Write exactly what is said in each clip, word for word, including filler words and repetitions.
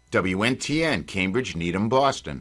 W N T N, Cambridge, Needham, Boston.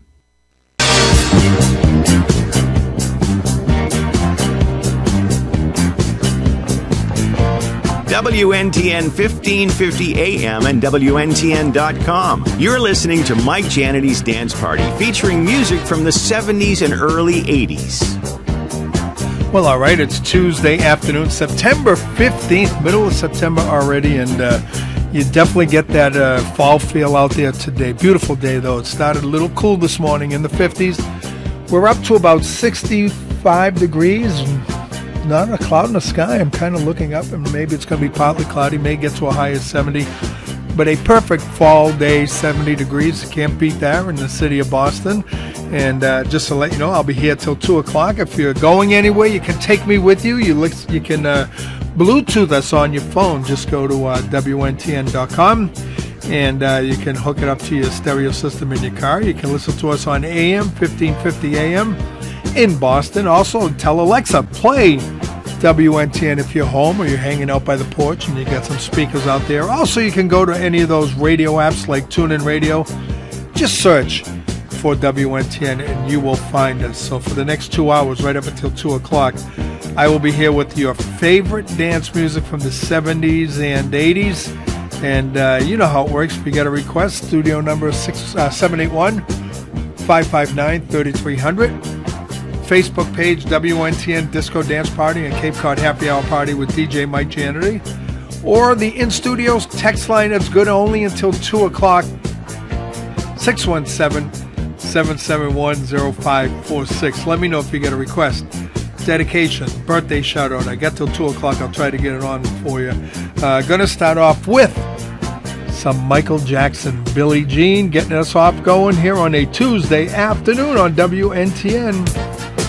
W N T N fifteen fifty A M and W N T N dot com. You're listening to Mike Jannity's Dance Party, featuring music from the seventies and early eighties. Well, all right, it's Tuesday afternoon, September fifteenth, middle of September already, and uh, you definitely get that uh, fall feel out there today. Beautiful day, though. It started a little cool this morning in the fifties. We're up to about sixty-five degrees. Not a cloud in the sky. I'm kind of looking up, and maybe it's going to be partly cloudy. May get to a high of seventy. But a perfect fall day, seventy degrees. Can't beat that in the city of Boston. And uh, just to let you know, I'll be here till two o'clock. If you're going anywhere, you can take me with you. You, li- you can uh, Bluetooth us on your phone. Just go to uh, W N T N dot com, and uh, you can hook it up to your stereo system in your car. You can listen to us on A M, fifteen fifty A M in Boston. Also, tell Alexa, play W N T N if you're home or you're hanging out by the porch and you got some speakers out there. Also, you can go to any of those radio apps like TuneIn Radio. Just search for W N T N and you will find us. So for the next two hours, right up until two o'clock, I will be here with your favorite dance music from the seventies and eighties. And uh, you know how it works. If you get a request, studio number six, uh, seven eight one, five five nine, three three zero zero. Facebook page, W N T N Disco Dance Party and Cape Cod Happy Hour Party with D J Mike Janity. Or the in-studios text line that's good only until two o'clock, six one seven, seven seven one, zero five four six. Let me know if you get a request. Dedication, birthday shout-out. I got till two o'clock. I'll try to get it on for you. Uh, going to start off with some Michael Jackson, Billie Jean, getting us off going here on a Tuesday afternoon on W N T N.